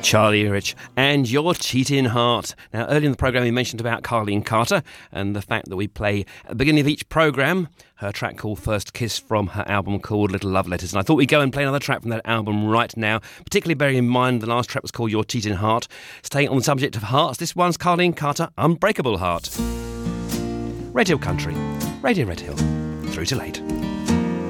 Charlie Rich and Your Cheating Heart. Now, earlier in the programme we mentioned about Carleen Carter and the fact that we play at the beginning of each programme her track called First Kiss from her album called Little Love Letters. And I thought we'd go and play another track from that album right now, particularly bearing in mind the last track was called Your Cheating Heart. Staying on the subject of hearts, this one's Carleen Carter, Unbreakable Heart. Radio Country, Radio Red Hill, through to late.